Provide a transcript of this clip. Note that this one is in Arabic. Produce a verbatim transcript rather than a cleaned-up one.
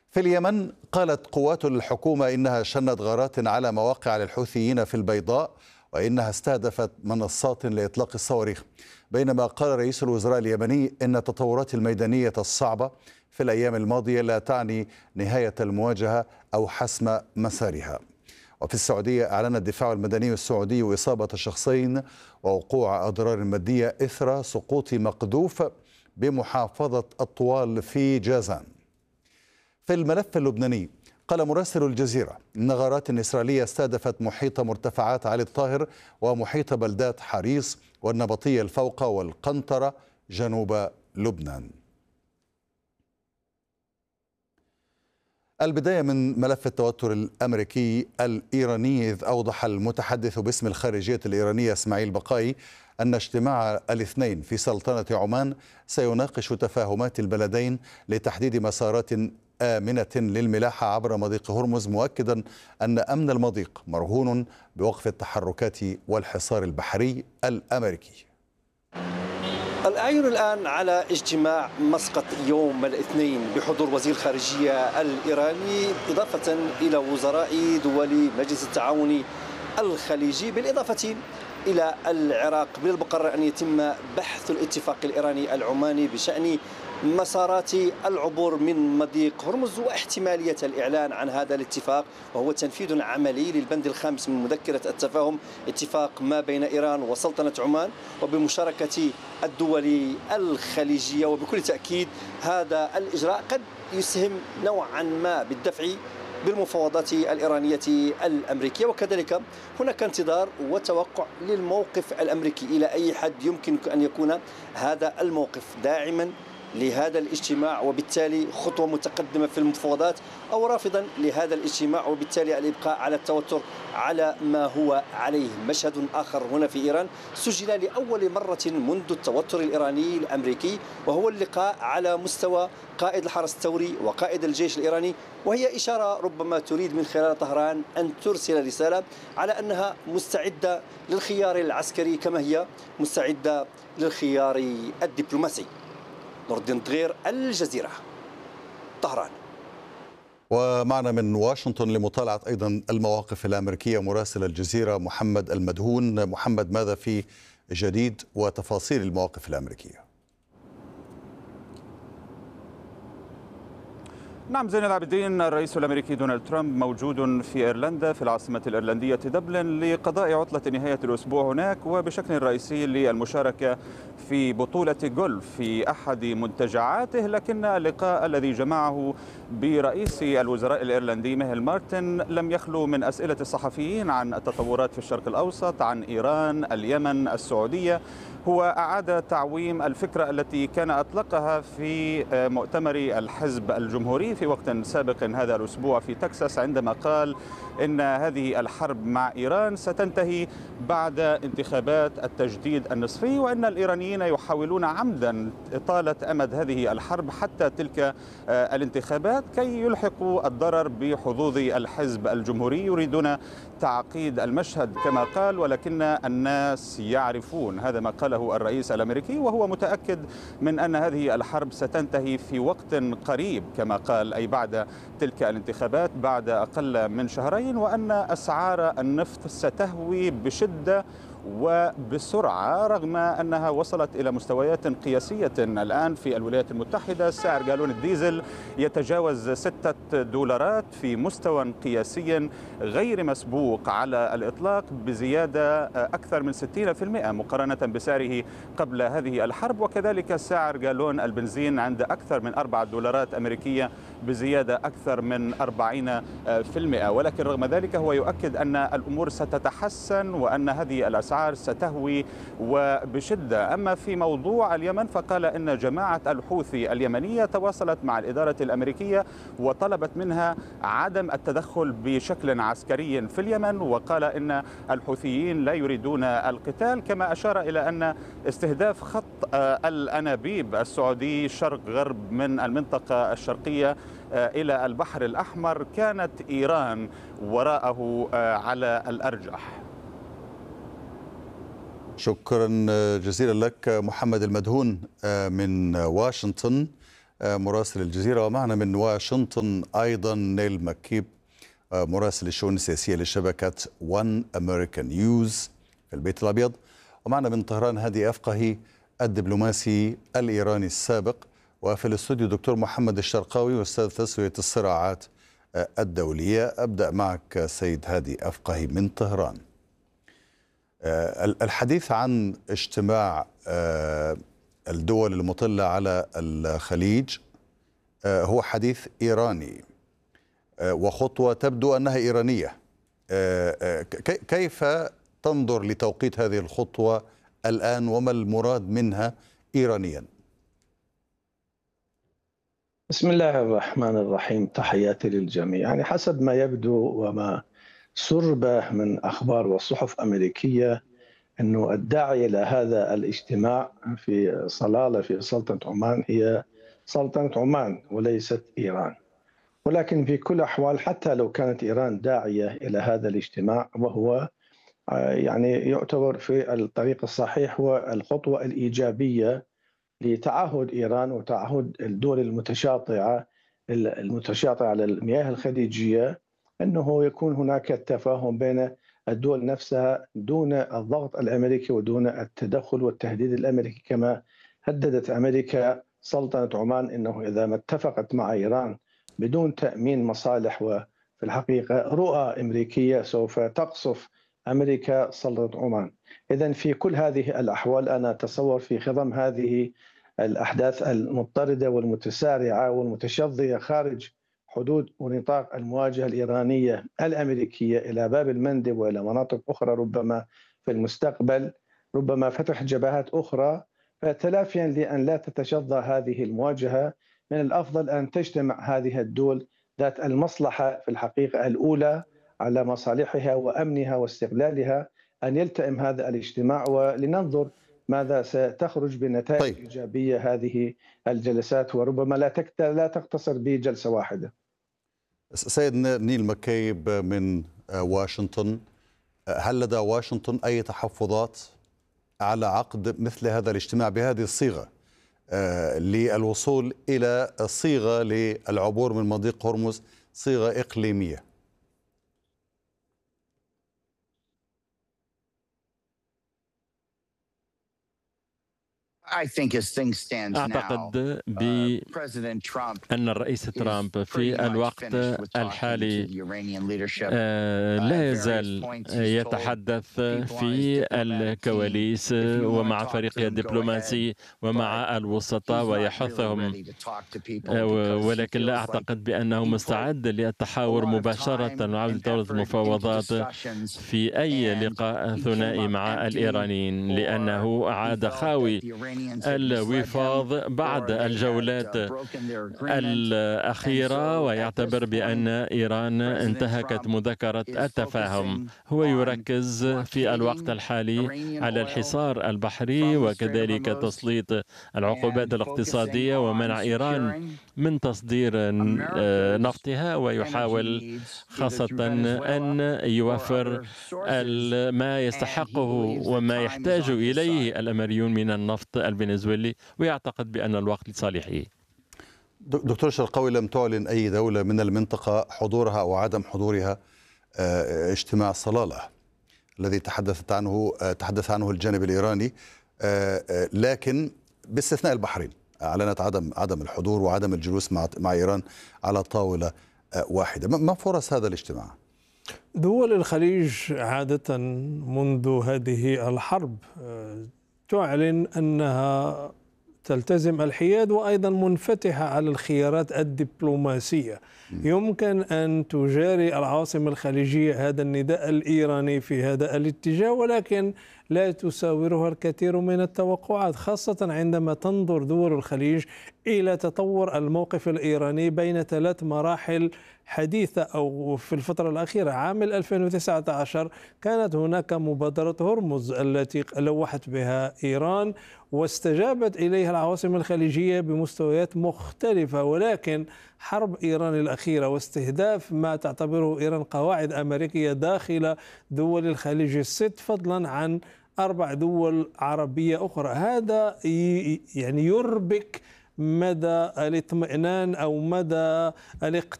في اليمن قالت قوات الحكومة إنها شنت غارات على مواقع للحوثيين في البيضاء، وإنها استهدفت منصات لإطلاق الصواريخ. بينما قال رئيس الوزراء اليمني إن التطورات الميدانية الصعبة في الأيام الماضية لا تعني نهاية المواجهة أو حسم مسارها. وفي السعودية أعلن الدفاع المدني السعودي إصابة شخصين ووقوع أضرار مادية إثر سقوط مقذوف بمحافظة الطوال في جازان. في الملف اللبناني قال مراسل الجزيرة إن غارات إسرائيلية استهدفت محيط مرتفعات علي الطاهر ومحيط بلدات حريص والنبطية الفوق والقنطرة جنوب لبنان. البداية من ملف التوتر الأمريكي الإيراني، إذ أوضح المتحدث باسم الخارجية الإيرانية إسماعيل بقائي أن اجتماع الاثنين في سلطنة عمان سيناقش تفاهمات البلدين لتحديد مسارات آمنة للملاحة عبر مضيق هرمز، مؤكدا أن أمن المضيق مرهون بوقف التحركات والحصار البحري الأمريكي. الأعين الآن على اجتماع مسقط يوم الاثنين بحضور وزير الخارجية الإيراني إضافة إلى وزراء دول مجلس التعاون الخليجي، بالإضافة إلى العراق. من المقرر أن يتم بحث الاتفاق الإيراني العماني بشأن مسارات العبور من مضيق هرمز واحتمالية الإعلان عن هذا الاتفاق، وهو تنفيذ عملي للبند الخامس من مذكرة التفاهم، اتفاق ما بين إيران وسلطنة عمان وبمشاركة الدول الخليجية. وبكل تأكيد هذا الإجراء قد يسهم نوعا ما بالدفع بالمفاوضات الإيرانية الأمريكية، وكذلك هناك انتظار وتوقع للموقف الأمريكي إلى أي حد يمكن أن يكون هذا الموقف داعما لهذا الاجتماع وبالتالي خطوة متقدمة في المفاوضات، أو رافضا لهذا الاجتماع وبالتالي الإبقاء على التوتر على ما هو عليه. مشهد آخر هنا في إيران سجل لأول مرة منذ التوتر الإيراني الأمريكي، وهو اللقاء على مستوى قائد الحرس الثوري وقائد الجيش الإيراني، وهي إشارة ربما تريد من خلال طهران أن ترسل رسالة على أنها مستعدة للخيار العسكري كما هي مستعدة للخيار الدبلوماسي. نور الدين طغير، الجزيرة، طهران. ومعنا من واشنطن لمطالعة أيضا المواقف الأمريكية مراسل الجزيرة محمد المدهون. محمد، ماذا في جديد وتفاصيل المواقف الأمريكية؟ نعم زين العابدين، الرئيس الأمريكي دونالد ترامب موجود في إيرلندا في العاصمة الإيرلندية دبلن لقضاء عطلة نهاية الأسبوع هناك، وبشكل رئيسي للمشاركة في بطولة جولف في أحد منتجعاته. لكن اللقاء الذي جمعه برئيس الوزراء الإيرلندي ميهل مارتن لم يخلو من أسئلة الصحفيين عن التطورات في الشرق الأوسط، عن إيران، اليمن، السعودية. هو أعاد تعويم الفكرة التي كان أطلقها في مؤتمر الحزب الجمهوري في وقت سابق هذا الأسبوع في تكساس، عندما قال إن هذه الحرب مع إيران ستنتهي بعد انتخابات التجديد النصفي، وأن الإيرانيين يحاولون عمدا إطالة أمد هذه الحرب حتى تلك الانتخابات كي يلحقوا الضرر بحظوظ الحزب الجمهوري. يريدون تعقيد المشهد كما قال، ولكن الناس يعرفون، هذا ما قاله الرئيس الأمريكي، وهو متأكد من أن هذه الحرب ستنتهي في وقت قريب كما قال، أي بعد تلك الانتخابات بعد أقل من شهرين، وأن أسعار النفط ستهوي بشدة وبسرعة رغم أنها وصلت إلى مستويات قياسية الآن في الولايات المتحدة. سعر جالون الديزل يتجاوز ستة دولارات في مستوى قياسي غير مسبوق على الإطلاق، بزيادة أكثر من ستين بالمئة مقارنة بسعره قبل هذه الحرب. وكذلك سعر جالون البنزين عند أكثر من أربعة دولارات أمريكية بزيادة أكثر من أربعين بالمئة. ولكن رغم ذلك هو يؤكد أن الأمور ستتحسن وأن هذه الأسعار ستهوي وبشدة. أما في موضوع اليمن فقال إن جماعة الحوثي اليمنية تواصلت مع الإدارة الأمريكية وطلبت منها عدم التدخل بشكل عسكري في اليمن، وقال إن الحوثيين لا يريدون القتال، كما أشار إلى أن استهداف خط الأنابيب السعودي شرق غرب من المنطقة الشرقية إلى البحر الأحمر كانت إيران وراءه على الأرجح. شكرا جزيلا لك محمد المدهون من واشنطن. مراسل الجزيرة، ومعنا من واشنطن أيضا نيل مكيب مراسل الشؤون السياسية لشبكة وان أمريكان نيوز في البيت الأبيض، ومعنا من طهران هادي أفقهي الدبلوماسي الإيراني السابق، وفي الاستوديو دكتور محمد الشرقاوي أستاذ تسوية الصراعات الدولية. أبدأ معك سيد هادي أفقهي من طهران. الحديث عن اجتماع الدول المطلة على الخليج هو حديث إيراني وخطوة تبدو أنها إيرانية. كيف تنظر لتوقيت هذه الخطوة الآن وما المراد منها إيرانيا؟ بسم الله الرحمن الرحيم، تحياتي للجميع. يعني حسب ما يبدو وما سرب من أخبار والصحف الأمريكية أنه الداعي لهذا الاجتماع في صلالة في سلطنة عمان هي سلطنة عمان وليست إيران. ولكن في كل الأحوال حتى لو كانت إيران داعية إلى هذا الاجتماع، وهو يعني يعتبر في الطريق الصحيح، والخطوة الإيجابية لتعهد إيران وتعهد الدول المتشاطئة المتشاطئة على المياه الخليجية أنه يكون هناك تفاهم بين الدول نفسها دون الضغط الأمريكي ودون التدخل والتهديد الأمريكي، كما هددت أمريكا سلطنة عمان أنه إذا ما اتفقت مع إيران بدون تأمين مصالح وفي الحقيقة رؤى أمريكية سوف تقصف أمريكا سلطنة عمان. إذن في كل هذه الأحوال أنا أتصور في خضم هذه الأحداث المضطردة والمتسارعة والمتشظية خارج حدود ونطاق المواجهة الإيرانية الأمريكية إلى باب المندب وإلى مناطق أخرى، ربما في المستقبل ربما فتح جبهات أخرى، فتلافيا لأن لا تتشظى هذه المواجهة من الأفضل أن تجتمع هذه الدول ذات المصلحة في الحقيقة الأولى على مصالحها وأمنها واستقلالها أن يلتئم هذا الاجتماع، ولننظر ماذا ستخرج بنتائج طيب. إيجابية هذه الجلسات، وربما لا لا تقتصر بجلسة واحدة. سيد نيل مكيب من واشنطن، هل لدى واشنطن أي تحفظات على عقد مثل هذا الاجتماع بهذه الصيغة للوصول إلى صيغة للعبور من مضيق هرمز، صيغة إقليمية؟ أعتقد بأن الرئيس ترامب في الوقت الحالي لا يزال يتحدث في الكواليس ومع فريقه الدبلوماسي ومع الوسطاء ويحثهم، ولكن لا أعتقد بأنه مستعد للتحاور مباشرة وعودة دورة المفاوضات في أي لقاء ثنائي مع الإيرانيين، لأنه عاد خاوي الوفاض بعد الجولات الأخيرة ويعتبر بأن إيران انتهكت مذكرة التفاهم. هو يركز في الوقت الحالي على الحصار البحري وكذلك تسليط العقوبات الاقتصادية ومنع إيران من تصدير نفطها، ويحاول خاصة أن يوفر ما يستحقه وما يحتاج إليه الأمريكيون من النفط الفنزويلي، ويعتقد بأن الوقت لصالحه. دكتور شرقاوي، لم تعلن أي دولة من المنطقة حضورها أو عدم حضورها اجتماع صلالة الذي تحدثت عنه تحدث عنه الجانب الإيراني، لكن باستثناء البحرين أعلنت عدم عدم الحضور وعدم الجلوس مع مع إيران على طاولة واحدة. ما فرص هذا الاجتماع؟ دول الخليج عادة منذ هذه الحرب تعلن أنها تلتزم الحياد وأيضا منفتحة على الخيارات الدبلوماسية. يمكن أن تجاري العواصم الخليجية هذا النداء الإيراني في هذا الاتجاه، ولكن لا تساورها الكثير من التوقعات، خاصة عندما تنظر دول الخليج إلى تطور الموقف الإيراني بين ثلاث مراحل حديثة أو في الفترة الأخيرة. عام ألفين وتسعة عشر كانت هناك مبادرة هرمز التي لوحت بها إيران واستجابت إليها العواصم الخليجية بمستويات مختلفة، ولكن حرب إيران الأخيرة واستهداف ما تعتبره إيران قواعد أمريكية داخل دول الخليج الست فضلا عن أربع دول عربية أخرى، هذا يعني يربك مدى الاطمئنان أو مدى الاقتناع